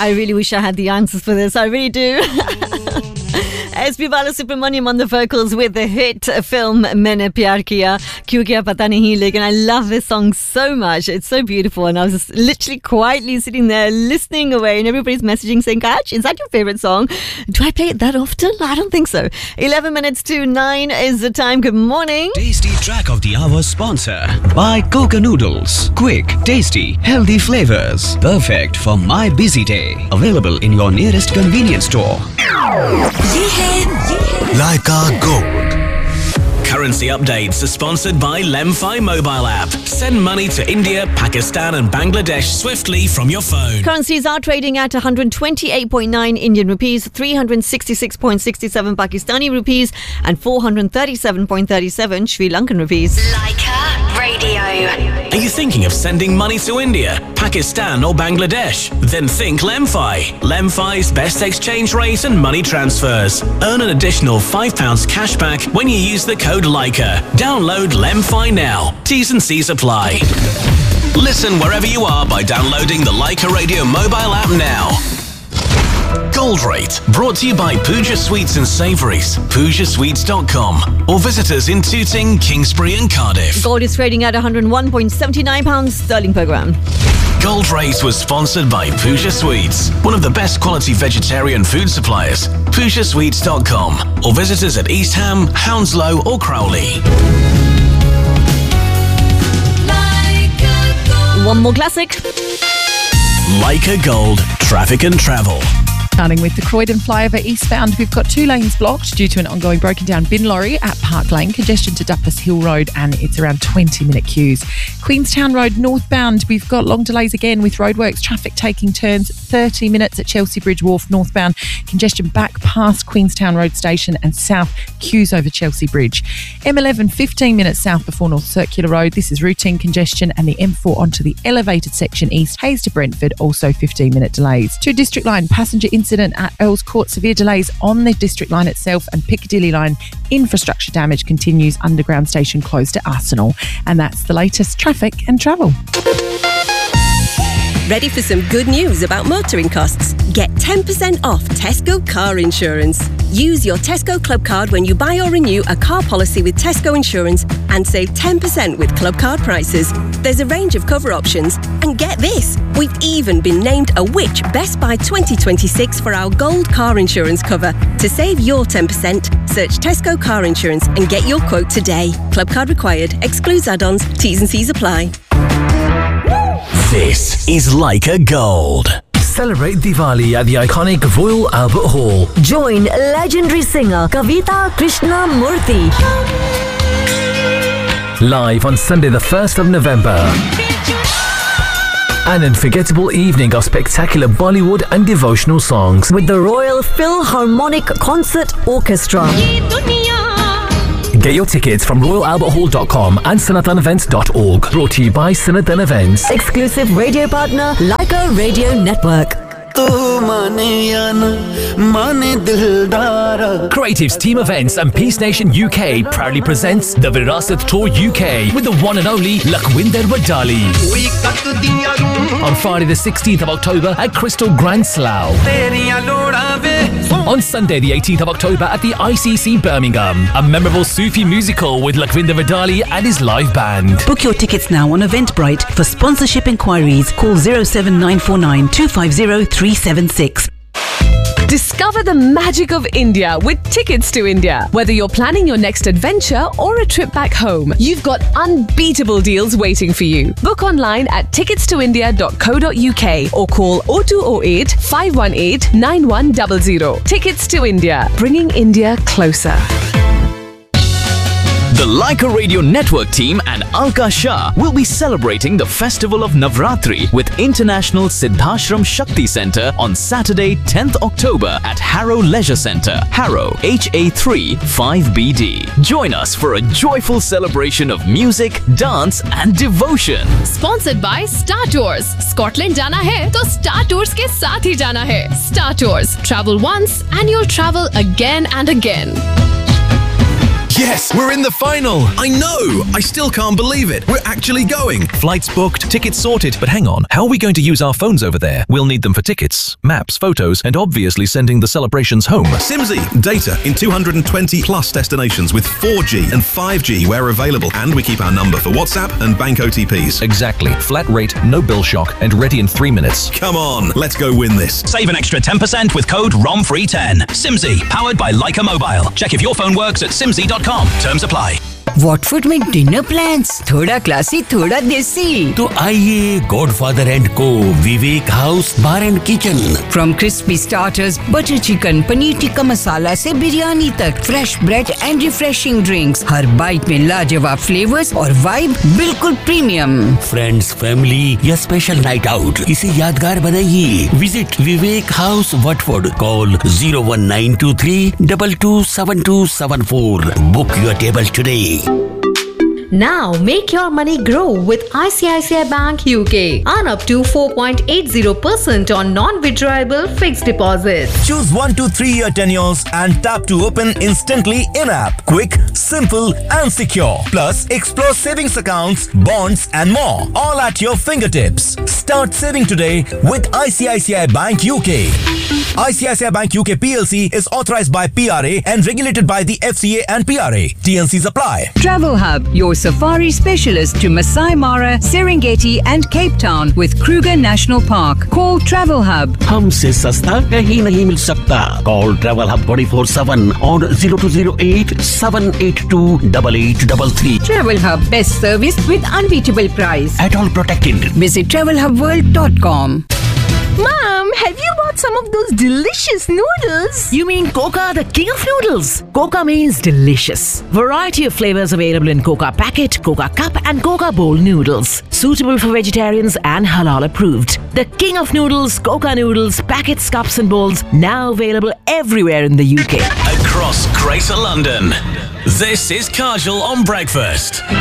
I really wish I had the answers for this. I really do. S.P. Balasubramaniam on the vocals with the hit film Maine Pyar Kiya. Kyun kiya pata nahi, lekin I love this song so much. It's so beautiful, and I was just literally quietly sitting there listening away, and everybody's messaging saying, Kach, is that your favorite song? Do I play it that often? I don't think so. 11 minutes to 9 is the time. Good morning. Tasty track of the hour sponsor by Coca Noodles. Quick, tasty, healthy flavors. Perfect for my busy day. Available in your nearest convenience store. Leica Gold. Currency updates are sponsored by Lemfi mobile app. Send money to India, Pakistan and Bangladesh swiftly from your phone. Currencies are trading at 128.9 Indian rupees, 366.67 Pakistani rupees and 437.37 Sri Lankan rupees. Leica Radio. Are you thinking of sending money to India, Pakistan or Bangladesh? Then think Lemfi. Lemfi's best exchange rate and money transfers. Earn an additional £5 cash back when you use the code Leica. Download Lemfi now. T's and C's apply. Listen wherever you are by downloading the Leica Radio mobile app now. Gold Rate, brought to you by Pooja Sweets and Savouries, PoojaSweets.com, or visitors in Tooting, Kingsbury and Cardiff. Gold is trading at £101.79 sterling per gram. Gold Rate was sponsored by Pooja Sweets, one of the best quality vegetarian food suppliers. PoojaSweets.com, or visitors at East Ham, Hounslow or Crowley. One more classic. Leica Gold, traffic and travel. Starting with the Croydon flyover eastbound, we've got 2 lanes blocked due to an ongoing broken down bin lorry at Park Lane. Congestion to Douglas Hill Road, and it's around 20-minute queues. Queenstown Road northbound, we've got long delays again with roadworks. Traffic taking turns 30 minutes at Chelsea Bridge Wharf northbound. Congestion back past Queenstown Road Station and south, queues over Chelsea Bridge. M11 15 minutes south before North Circular Road. This is routine congestion, and the M4 onto the elevated section east, Hayes to Brentford, also 15-minute delays. 2 District Line passenger incident at Earls Court. Severe delays on the District Line itself, and Piccadilly Line infrastructure damage continues. Underground station closed at Arsenal. And that's the latest traffic and travel. Ready for some good news about motoring costs? Get 10% off Tesco car insurance. Use your Tesco Club card when you buy or renew a car policy with Tesco Insurance and save 10% with Club card prices. There's a range of cover options, and get this, we've even been named a Which Best Buy 2026 for our gold car insurance cover. To save your 10%, search Tesco Car Insurance and get your quote today. Club card required. Excludes add-ons. T's and C's apply. This is Leica Gold. Celebrate Diwali at the iconic Royal Albert Hall. Join legendary singer Kavita Krishnamurthy. Live on Sunday the 1st of November. An unforgettable evening of spectacular Bollywood and devotional songs with the Royal Philharmonic Concert Orchestra. Get your tickets from royalalberthall.com and sanatanevents.org. Brought to you by Sanatan Events. Exclusive radio partner, Leica Radio Network. Creatives Team Events and Peace Nation UK proudly presents the Virasat Tour UK with the one and only Lakhwinder Wadali. On Friday the 16th of October at Crystal Grand Slough. On Sunday the 18th of October at the ICC Birmingham. A memorable Sufi musical with Lakhwinder Wadali and his live band. Book your tickets now on Eventbrite. For sponsorship inquiries, call 07949 250 376. Discover the magic of India with Tickets to India. Whether you're planning your next adventure or a trip back home, you've got unbeatable deals waiting for you. Book online at ticketstoindia.co.uk or call 0208 518 9100. Tickets to India, bringing India closer. The Leica Radio Network team and Alka Shah will be celebrating the festival of Navratri with International Siddhashram Shakti Centre on Saturday, 10th October at Harrow Leisure Centre, Harrow, HA3 5BD. Join us for a joyful celebration of music, dance and devotion. Sponsored by Star Tours. Scotland जाना है तो Star Tours के साथ ही जाना है. Star Tours. Travel once and you'll travel again and again. Yes, we're in the final. I know. I still can't believe it. We're actually going. Flights booked, tickets sorted. But hang on, how are we going to use our phones over there? We'll need them for tickets, maps, photos, and obviously sending the celebrations home. Simsy. Data in 220 plus destinations with 4G and 5G where available. And we keep our number for WhatsApp and bank OTPs. Exactly. Flat rate, no bill shock, and ready in 3 minutes. Come on, let's go win this. Save an extra 10% with code ROMFREE10. Simsy, powered by Leica Mobile. Check if your phone works at simsy.com. Terms apply. Watford में dinner plans थोड़ा classy थोड़ा देसी तो आइए godfather and को विवेक house bar and kitchen from crispy starters butter chicken paneer tikka masala से बिरयानी तक fresh bread and refreshing drinks her bite में लाजवाब फ्लेवर्स और वाइब बिल्कुल प्रीमियम फ्रेंड्स फैमिली या स्पेशल नाइट आउट इसे यादगार बनाइए visit Vivek house Watford call 01923 227274 book your table today Now, make your money grow with ICICI Bank UK. Earn up to 4.80% on non-withdrawable fixed deposits. Choose 1 to 3 year tenures and tap to open instantly in-app. Quick, simple and secure. Plus, explore savings accounts, bonds and more. All at your fingertips. Start saving today with ICICI Bank UK. ICICI Bank UK PLC is authorized by PRA and regulated by the FCA and PRA. TNCs apply. Travel Hub, your safari specialist to Masai Mara, Serengeti and Cape Town with Kruger National Park. Call Travel Hub. हमसे सस्ता कहीं नहीं मिल सकता. Call Travel Hub 24/7 on 0208 782 8833. Travel Hub, best service with unbeatable price. At all protected. Visit travelhubworld.com. Mom, have you bought some of those delicious noodles? You mean Coca, the king of noodles? Coca means delicious. Variety of flavors available in Coca Packet, Coca Cup and Coca Bowl noodles. Suitable for vegetarians and halal approved. The king of noodles, Coca noodles, packets, cups and bowls, now available everywhere in the UK. Across Greater London, this is Kajal on Breakfast.